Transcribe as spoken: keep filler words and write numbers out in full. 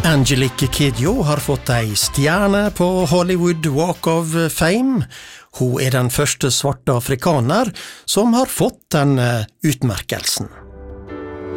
Angelique Kidjo har fått ei stjerne på Hollywood Walk of Fame. Hun er den første svarte afrikaner som har fått denne utmerkelsen.